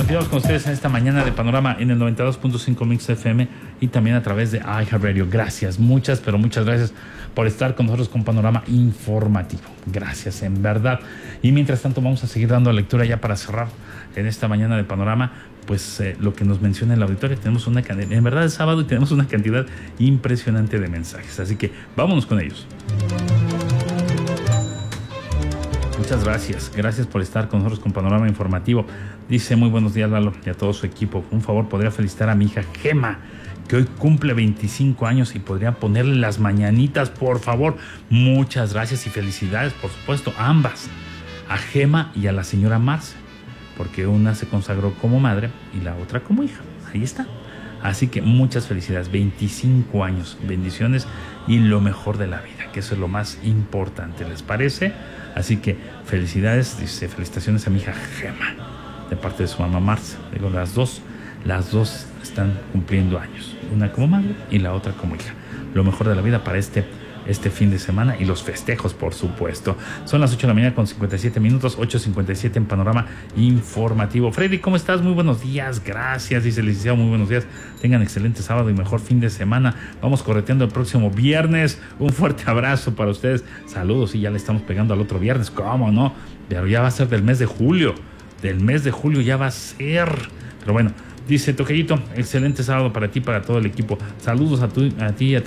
Continuamos con ustedes en esta mañana de Panorama en el 92.5 Mix FM y también a través de iHeartRadio. Gracias, muchas gracias por estar con nosotros con Panorama Informativo. Gracias, en verdad. Y mientras tanto vamos a seguir dando lectura ya para cerrar en esta mañana de Panorama, pues lo que nos menciona el auditorio. Tenemos una cantidad, en verdad es sábado y tenemos una cantidad impresionante de mensajes. Así que vámonos con ellos. Muchas gracias por estar con nosotros con Panorama Informativo. Dice: muy buenos días, Lalo, y a todo su equipo. Un favor, podría felicitar a mi hija Gema, que hoy cumple 25 años, y podría ponerle las mañanitas, por favor. Muchas gracias y felicidades, por supuesto, a ambas, a Gema y a la señora Marce, porque una se consagró como madre y la otra como hija. Ahí está. Así que muchas felicidades, 25 años, bendiciones y lo mejor de la vida, que eso es lo más importante, ¿les parece? Así que felicidades, dice, felicitaciones a mi hija Gema, de parte de su mamá Marce. Digo, las dos están cumpliendo años, una como madre y la otra como hija. Lo mejor de la vida para este fin de semana y los festejos, por supuesto. Son las 8 de la mañana con 57 minutos, 8:57 en Panorama Informativo. Freddy, ¿cómo estás? Muy buenos días, gracias, dice el licenciado, muy buenos días. Tengan excelente sábado y mejor fin de semana. Vamos correteando el próximo viernes. Un fuerte abrazo para ustedes. Saludos, y ya le estamos pegando al otro viernes, ¿cómo no? Pero ya va a ser del mes de julio. Del mes de julio ya va a ser. Pero bueno, dice Toquellito, excelente sábado para ti, para todo el equipo. Saludos a ti y a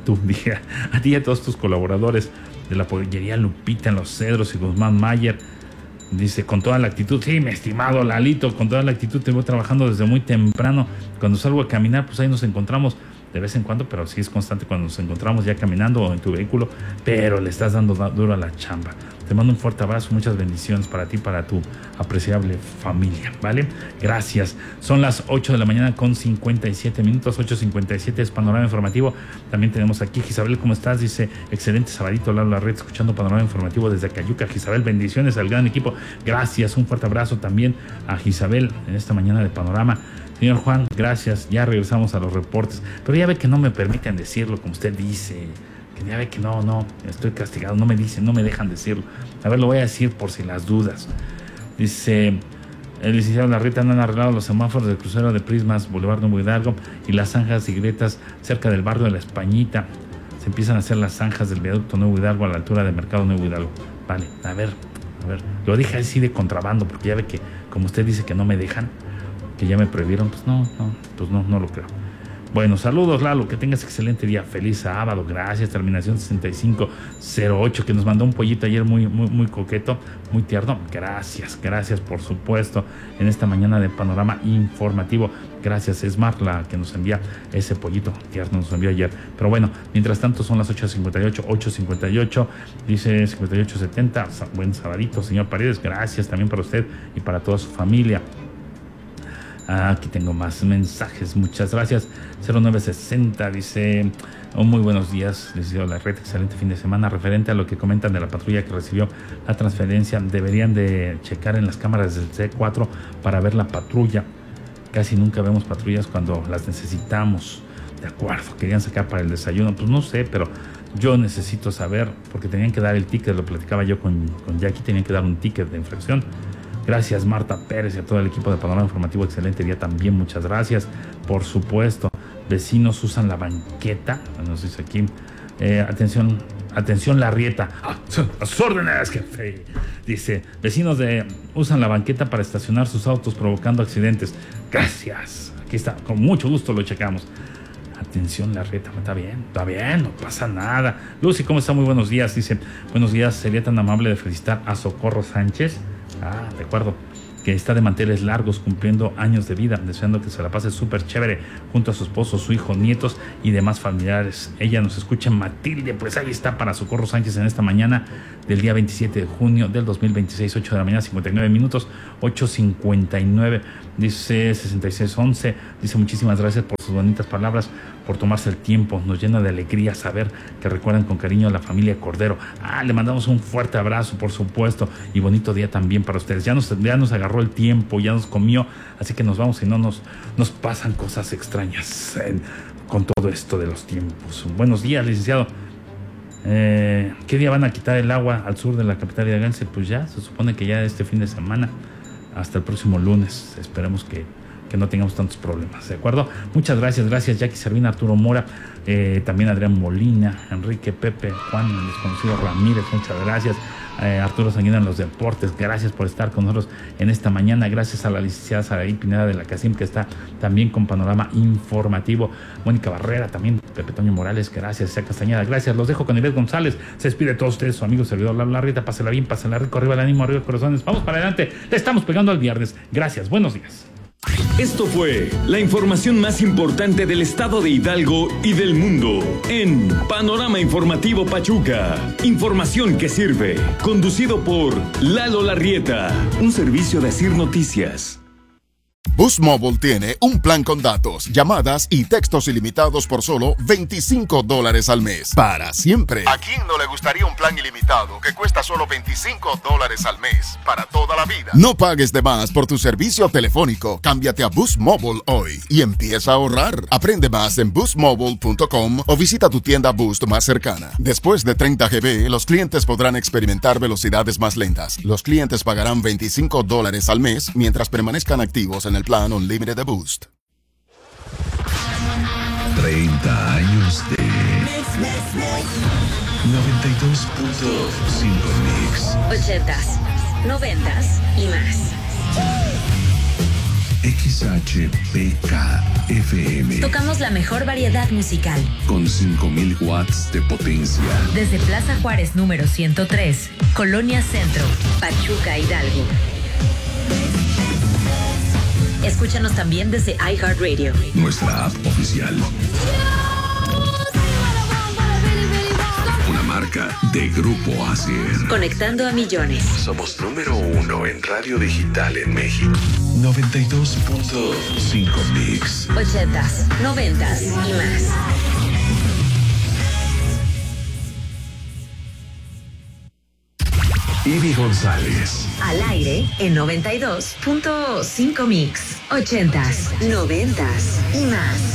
todos tus colaboradores de la pollería Lupita en Los Cedros y Guzmán Mayer. Dice, con toda la actitud, sí, mi estimado Lalito, con toda la actitud, te voy trabajando desde muy temprano. Cuando salgo a caminar, pues ahí nos encontramos de vez en cuando, pero sí es constante cuando nos encontramos ya caminando o en tu vehículo, pero le estás dando duro a la chamba. Te mando un fuerte abrazo, muchas bendiciones para ti, para tu apreciable familia, ¿vale? Gracias. Son las 8 de la mañana con 57 minutos, 8:57 es Panorama Informativo. También tenemos aquí, Gisabel, ¿cómo estás? Dice, excelente sabadito, Lalo Larret, escuchando Panorama Informativo desde Cayuca. Gisabel, bendiciones al gran equipo. Gracias, un fuerte abrazo también a Gisabel en esta mañana de Panorama. Señor Juan, gracias, ya regresamos a los reportes, pero ya ve que no me permiten decirlo como usted dice, que ya ve que no, estoy castigado, no me dejan decirlo. A ver, lo voy a decir por si las dudas. Dice, el licenciado Larreta, no han arreglado los semáforos del crucero de Prismas, Boulevard Nuevo Hidalgo, y las zanjas y grietas cerca del barrio de La Españita. Se empiezan a hacer las zanjas del viaducto Nuevo Hidalgo a la altura del mercado Nuevo Hidalgo. Vale, a ver, lo dije así de contrabando, porque ya ve que, como usted dice que no me dejan, que ya me prohibieron, pues no lo creo. Bueno, saludos, Lalo, que tengas excelente día, feliz sábado, gracias. Terminación 6508, que nos mandó un pollito ayer muy coqueto, muy tierno. Gracias, por supuesto, en esta mañana de Panorama Informativo. Gracias, es Marla que nos envía ese pollito tierno, nos envió ayer. Pero bueno, mientras tanto son las 8:58, dice 5870. Buen sabadito, señor Paredes, gracias también para usted y para toda su familia. Aquí tengo más mensajes, muchas gracias. 0960 dice, muy buenos días, les digo la red, excelente fin de semana. Referente a lo que comentan de la patrulla que recibió la transferencia, deberían de checar en las cámaras del C4 para ver la patrulla. Casi nunca vemos patrullas cuando las necesitamos. De acuerdo, querían sacar para el desayuno, pues no sé, pero yo necesito saber, porque tenían que dar el ticket, lo platicaba yo con Jackie, tenían que dar un ticket de infracción. Gracias, Marta Pérez, y a todo el equipo de Panorama Informativo. Excelente día también, muchas gracias. Por supuesto, vecinos usan la banqueta. Nos dice aquí, atención Larrieta. A sus órdenes, jefe. Dice, vecinos usan la banqueta para estacionar sus autos provocando accidentes. Gracias. Aquí está, con mucho gusto lo checamos. Atención Larrieta, está bien, no pasa nada. Lucy, ¿cómo está? Muy buenos días. Dice, buenos días, sería tan amable de felicitar a Socorro Sánchez. De acuerdo, que está de manteles largos cumpliendo años de vida, deseando que se la pase súper chévere junto a su esposo, su hijo, nietos y demás familiares. Ella nos escucha, Matilde, pues ahí está para Socorro Sánchez en esta mañana del día 27 de junio del 2026, 8 de la mañana, 59 minutos, 8:59, dice 6611, dice muchísimas gracias por sus bonitas palabras, por tomarse el tiempo, nos llena de alegría saber que recuerdan con cariño a la familia Cordero. Le mandamos un fuerte abrazo, por supuesto, y bonito día también para ustedes. Ya nos agarró el tiempo, ya nos comió, así que nos vamos y no nos pasan cosas extrañas con todo esto de los tiempos. Buenos días, licenciado. ¿Qué día van a quitar el agua al sur de la capital hidalguense? Pues ya, se supone que ya este fin de semana. hasta el próximo lunes. Esperemos que no tengamos tantos problemas, ¿de acuerdo? Muchas gracias Jackie Servina, Arturo Mora, también Adrián Molina, Enrique, Pepe, Juan, el desconocido Ramírez, muchas gracias. Arturo Sanguino en los deportes, gracias por estar con nosotros en esta mañana. Gracias a la licenciada Saraí Pineda de la Casim, que está también con panorama informativo. Mónica Barrera, también Pepe Toño Morales, gracias. Isaac Castañeda, gracias. Los dejo con Inés González. Se despide de todos ustedes, su amigo servidor Lalo Larrieta. Pásela bien, pásela rico, arriba el ánimo, arriba el corazones. Vamos para adelante, le estamos pegando al viernes. Gracias, buenos días. Esto fue la información más importante del estado de Hidalgo y del mundo en Panorama Informativo Pachuca. Información que sirve. Conducido por Lalo Larrieta. Un servicio de Asir Noticias. Boost Mobile tiene un plan con datos, llamadas y textos ilimitados por solo $25 al mes. Para siempre. ¿A quién no le gustaría un plan ilimitado que cuesta solo $25 al mes? Para toda la vida. No pagues de más por tu servicio telefónico. Cámbiate a Boost Mobile hoy y empieza a ahorrar. Aprende más en boostmobile.com o visita tu tienda Boost más cercana. Después de 30 GB, los clientes podrán experimentar velocidades más lentas. Los clientes pagarán $25 al mes mientras permanezcan activos en el plan Unlimited de Boost. 30 años de 92.5 Mix. 80s, 90s y más. XHPK FM. Tocamos la mejor variedad musical. Con 5,000 watts de potencia. Desde Plaza Juárez número 103, Colonia Centro, Pachuca, Hidalgo. Escúchanos también desde iHeartRadio. Nuestra app oficial. Una marca de Grupo ASIR. Conectando a millones. Somos número 1 en radio digital en México. 92.5 Mix. 80s, 90s y más. Ivy González. Al aire en 92.5 Mix. 80s, 90s y más.